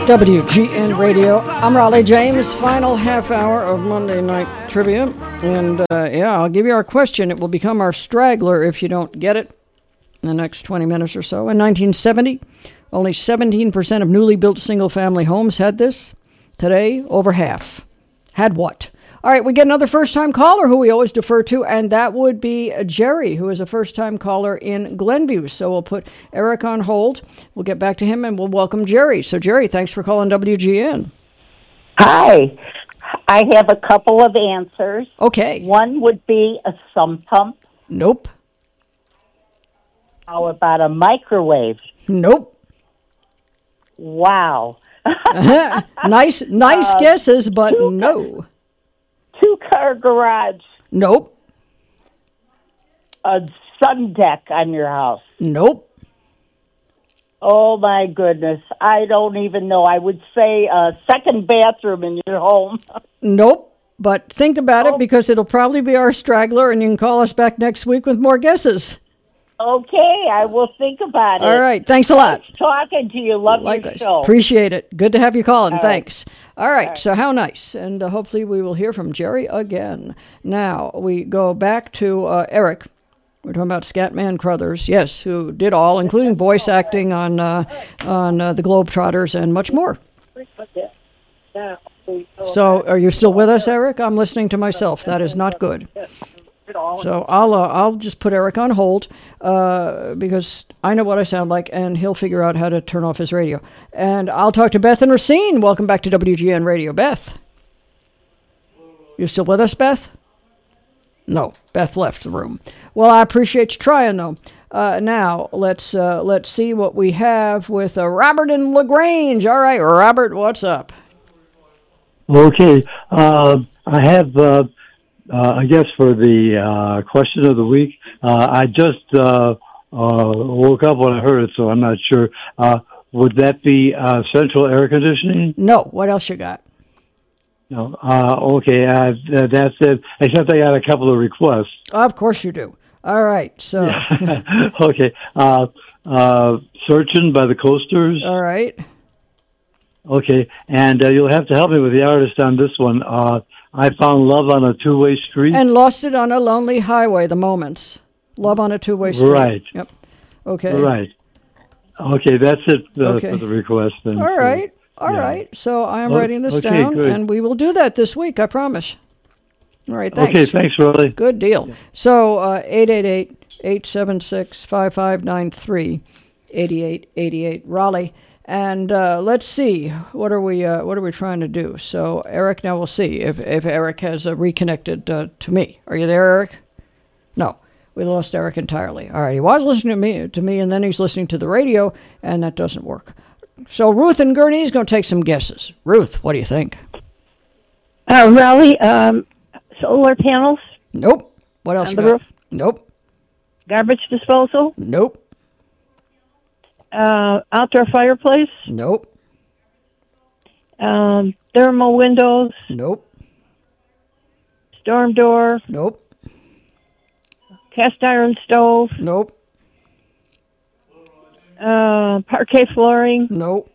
WGN Radio. I'm Raleigh James. Final half hour of Monday Night Trivia. And I'll give you our question. It will become our straggler if you don't get it in the next 20 minutes or so. In 1970, only 17% of newly built single-family homes had this. Today, over half. Had what? All right, we get another first-time caller who we always defer to, and that would be Jerry, who is a first-time caller in Glenview. So we'll put Eric on hold. We'll get back to him, and we'll welcome Jerry. So, Jerry, thanks for calling WGN. Hi. I have a couple of answers. Okay. One would be a sump pump. Nope. How about a microwave? Nope. Wow. Nice guesses, but no. Two-car garage. Nope. A sun deck on your house. Nope. Oh, my goodness. I don't even know. I would say a second bathroom in your home. Nope. But think about it, because it'll probably be our straggler, and you can call us back next week with more guesses. Okay, I will think about it. All right. Thanks a lot. Nice talking to you. Love your show. Appreciate it. Good to have you calling. All Thanks. All right. All right. So how nice. And hopefully we will hear from Jerry again. Now we go back to Eric. We're talking about Scatman Crothers, yes, who did all, including voice acting on the Globetrotters and much more. So are you still with us, Eric? I'm listening to myself. That is not good. So I'll just put Eric on hold because I know what I sound like, and he'll figure out how to turn off his radio. And I'll talk to Beth and Racine. Welcome back to WGN Radio. Beth, you still with us, Beth? No, Beth left the room. Well, I appreciate you trying, though. Now let's see what we have with Robert in LaGrange. All right, Robert, what's up? Okay, I have. I guess for the question of the week, I just woke up when I heard it, so I'm not sure. Would that be central air conditioning? No. What else you got? No. Okay, that's it. Except I got a couple of requests. Of course you do. All right, so. Okay. Searching by the Coasters. All right. Okay, and you'll have to help me with the artist on this one. I found love on a two-way street. And lost it on a lonely highway, the Moments. Love on a two-way street. Right. Yep. Okay. Right. Okay, that's it Okay. for the request. Then. All right. All right. So I'm writing this down, good. and we will do that this week, I promise. All right, thanks. Okay, thanks, Rolly. Good deal. So 888-876-5593, 8888 Raleigh. And let's see, what are we trying to do? So Eric, now we'll see if Eric has reconnected to me. Are you there, Eric? No, we lost Eric entirely. All right, he was listening to me, and then he's listening to the radio, and that doesn't work. So Ruth and Gurney is going to take some guesses. Ruth, what do you think? Raleigh, solar panels. Nope. What else? On you the got? roof? Nope. Garbage disposal. Nope. Outdoor fireplace. Nope. Thermal windows. Nope. Storm door. Nope. Cast iron stove. Nope. Parquet flooring. Nope.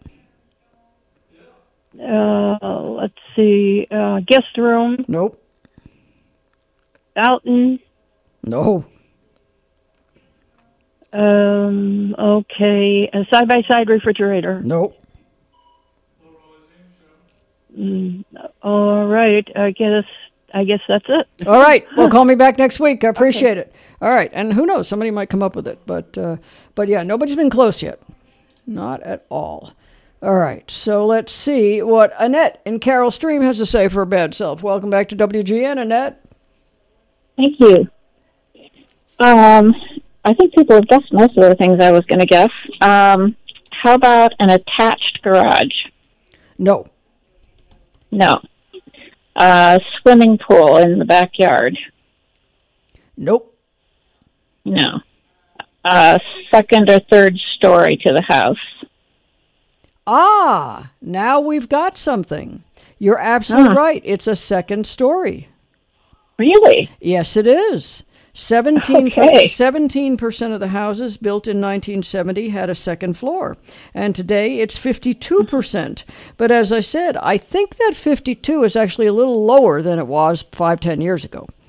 Let's see. Guest room. Nope. Fountain. No. Okay. A side-by-side refrigerator. Nope. All right. I guess that's it. All right. Well, call me back next week. I appreciate it. All right. And who knows? Somebody might come up with it. But yeah, nobody's been close yet. Not at all. All right. So let's see what Annette in Carroll Stream has to say for her bad self. Welcome back to WGN, Annette. Thank you. I think people have guessed most of the things I was going to guess. How about an attached garage? No. No. Swimming pool in the backyard? Nope. No. Second or third story to the house? Ah, now we've got something. You're absolutely right. It's a second story. Really? Yes, it is. Okay. 17% of the houses built in 1970 had a second floor, and today it's 52%. But as I said, I think that 52 is actually a little lower than it was 5-10 years ago.